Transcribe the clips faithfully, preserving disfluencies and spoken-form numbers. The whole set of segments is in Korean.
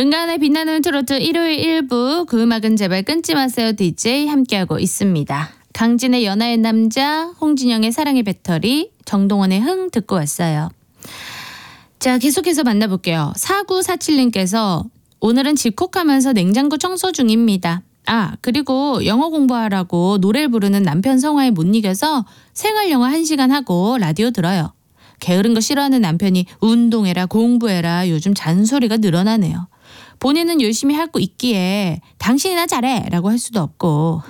은간의 빛나는 트로트 일요일 일 부 그 음악은 제발 끊지 마세요 디제이 함께하고 있습니다. 강진의 연하의 남자, 홍진영의 사랑의 배터리, 정동원의 흥 듣고 왔어요. 자, 계속해서 만나볼게요. 사구사칠님께서 오늘은 집콕하면서 냉장고 청소 중입니다. 아, 그리고 영어 공부하라고 노래를 부르는 남편 성화에 못 이겨서 생활영어 한 시간 하고 라디오 들어요. 게으른 거 싫어하는 남편이 운동해라 공부해라 요즘 잔소리가 늘어나네요. 본인은 열심히 하고 있기에 당신이나 잘해 라고 할 수도 없고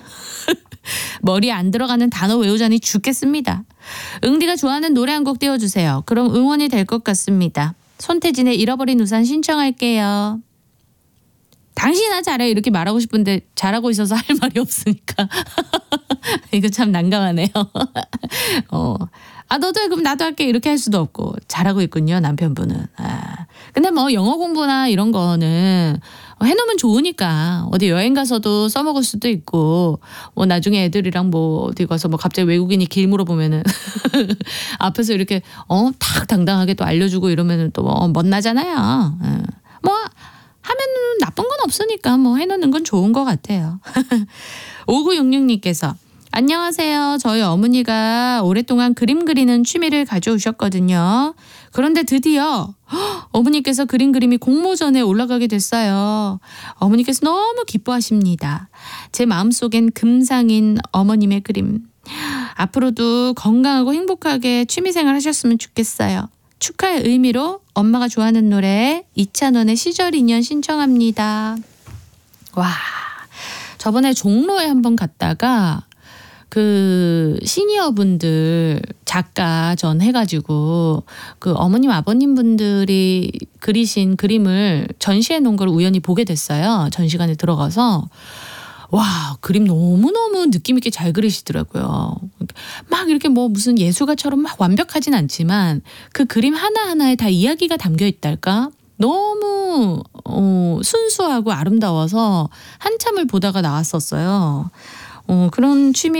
머리에 안 들어가는 단어 외우자니 죽겠습니다. 응디가 좋아하는 노래 한 곡 띄워주세요. 그럼 응원이 될 것 같습니다. 손태진의 잃어버린 우산 신청할게요. 당신이나 잘해 이렇게 말하고 싶은데 잘하고 있어서 할 말이 없으니까 이거 참 난감하네요. 어. 아 너도 해 그럼 나도 할게 이렇게 할 수도 없고 잘하고 있군요 남편분은. 아. 근데 뭐 영어 공부나 이런 거는 해놓으면 좋으니까 어디 여행 가서도 써먹을 수도 있고 뭐 나중에 애들이랑 뭐 어디 가서 뭐 갑자기 외국인이 길 물어보면은 앞에서 이렇게 어 탁 당당하게 또 알려주고 이러면은 또 뭐 멋나잖아요. 예. 뭐 하면은 나쁜 건 없으니까 뭐 해놓는 건 좋은 것 같아요. 오구육육님께서 안녕하세요. 저희 어머니가 오랫동안 그림 그리는 취미를 가져오셨거든요. 그런데 드디어 어머니께서 그림 그림이 공모전에 올라가게 됐어요. 어머니께서 너무 기뻐하십니다. 제 마음속엔 금상인 어머님의 그림. 앞으로도 건강하고 행복하게 취미생활 하셨으면 좋겠어요. 축하의 의미로 엄마가 좋아하는 노래 이찬원의 시절 인연 신청합니다. 와, 저번에 종로에 한번 갔다가 그 시니어분들 작가 전 해가지고 그 어머님 아버님 분들이 그리신 그림을 전시해 놓은 걸 우연히 보게 됐어요. 전시관에 들어가서 와 그림 너무너무 느낌 있게 잘 그리시더라고요. 막 이렇게 뭐 무슨 예술가처럼 막 완벽하진 않지만 그 그림 하나하나에 다 이야기가 담겨 있달까? 너무 어, 순수하고 아름다워서 한참을 보다가 나왔었어요. 어, 그런 취미